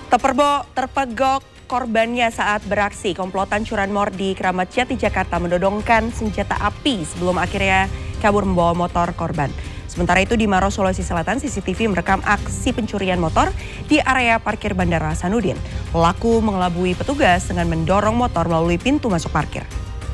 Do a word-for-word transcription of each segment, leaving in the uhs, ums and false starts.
Terperbo, terpegok korbannya saat beraksi. Komplotan curanmor di Keramat Jati, Jakarta mendodongkan senjata api sebelum akhirnya kabur membawa motor korban. Sementara itu di Maros, Sulawesi Selatan, C C T V merekam aksi pencurian motor di area parkir Bandara Hasanuddin. Pelaku mengelabui petugas dengan mendorong motor melalui pintu masuk parkir.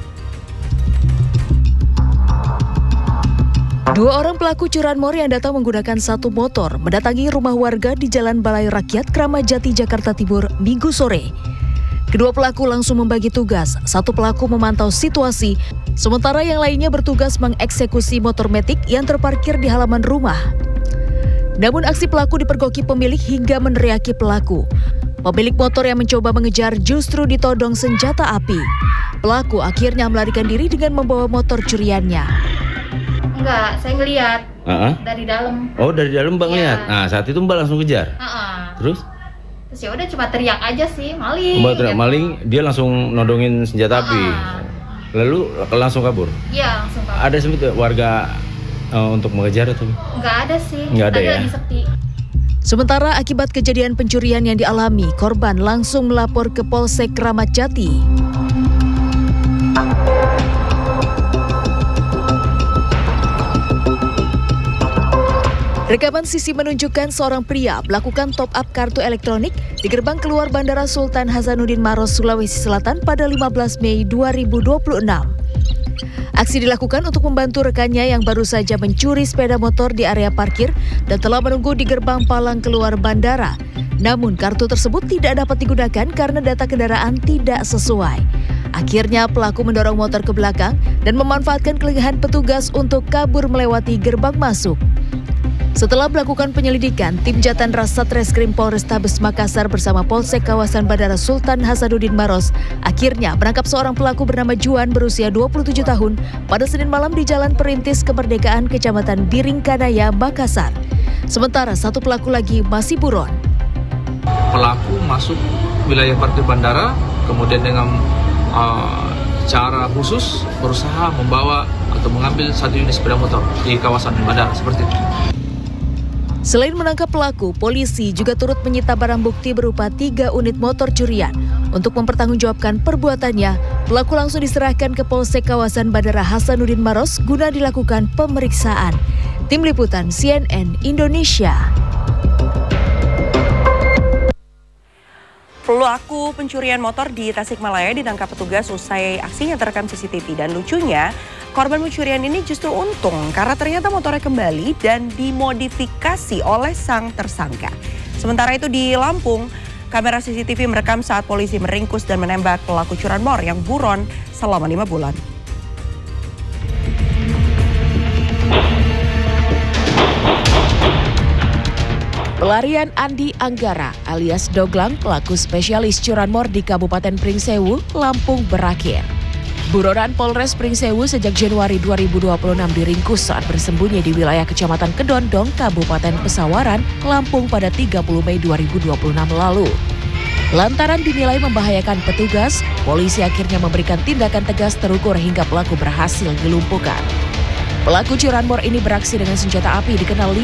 Dua orang pelaku curanmor yang datang menggunakan satu motor mendatangi rumah warga di Jalan Balai Rakyat, Keramat Jati, Jakarta Timur, Minggu sore. Kedua pelaku langsung membagi tugas. Satu pelaku memantau situasi, sementara yang lainnya bertugas mengeksekusi motor metik yang terparkir di halaman rumah. Namun aksi pelaku dipergoki pemilik hingga meneriaki pelaku. Pemilik motor yang mencoba mengejar justru ditodong senjata api. Pelaku akhirnya melarikan diri dengan membawa motor curiannya. Enggak, saya ngeliat uh-huh. dari dalam. Oh, dari dalam Mbak ya. Lihat. Nah, saat itu Mbak langsung kejar. Uh-uh. Terus? Terus ya udah cuma teriak aja sih, maling. Mbak teriak gitu. maling, dia langsung nodongin senjata uh-uh. api. Lalu langsung kabur. Iya, langsung kabur. Ada sempat warga uh, untuk mengejar atau? Enggak ada sih. Enggak ada. Tadi ya. Lagi sepi. Sementara akibat kejadian pencurian yang dialami, korban langsung melapor ke Polsek Keramat Jati. Rekaman C C menunjukkan seorang pria melakukan top up kartu elektronik di gerbang keluar Bandara Sultan Hasanuddin Maros, Sulawesi Selatan pada lima belas Mei dua ribu dua puluh enam. Aksi dilakukan untuk membantu rekannya yang baru saja mencuri sepeda motor di area parkir dan telah menunggu di gerbang palang keluar bandara. Namun kartu tersebut tidak dapat digunakan karena data kendaraan tidak sesuai. Akhirnya pelaku mendorong motor ke belakang dan memanfaatkan kelengahan petugas untuk kabur melewati gerbang masuk. Setelah melakukan penyelidikan, tim Jatan Ras Satreskrim Polrestabes Makassar bersama Polsek kawasan Bandara Sultan Hasanuddin Maros akhirnya menangkap seorang pelaku bernama Juan berusia dua puluh tujuh tahun pada Senin malam di Jalan Perintis Kemerdekaan, Kecamatan Biringkanaya, Makassar. Sementara satu pelaku lagi masih buron. Pelaku masuk wilayah parkir bandara, kemudian dengan uh, cara khusus berusaha membawa atau mengambil satu unit sepeda motor di kawasan bandara seperti itu. Selain menangkap pelaku, polisi juga turut menyita barang bukti berupa tiga unit motor curian. Untuk mempertanggungjawabkan perbuatannya, pelaku langsung diserahkan ke Polsek kawasan Bandara Hasanuddin Maros guna dilakukan pemeriksaan. Tim Liputan C N N Indonesia. Pelaku pencurian motor di Tasikmalaya ditangkap petugas usai aksinya terekam C C T V. Dan lucunya, korban pencurian ini justru untung karena ternyata motornya kembali dan dimodifikasi oleh sang tersangka. Sementara itu di Lampung, kamera C C T V merekam saat polisi meringkus dan menembak pelaku curanmor yang buron selama lima bulan. Pelarian Andi Anggara alias Doglang, pelaku spesialis curanmor di Kabupaten Pringsewu, Lampung berakhir. Buronan Polres Pringsewu sejak Januari dua ribu dua puluh enam diringkus saat bersembunyi di wilayah Kecamatan Kedondong, Kabupaten Pesawaran, Lampung pada tiga puluh Mei dua ribu dua puluh enam lalu. Lantaran dinilai membahayakan petugas, polisi akhirnya memberikan tindakan tegas terukur hingga pelaku berhasil dilumpuhkan. Pelaku curanmor ini beraksi dengan senjata api dikenal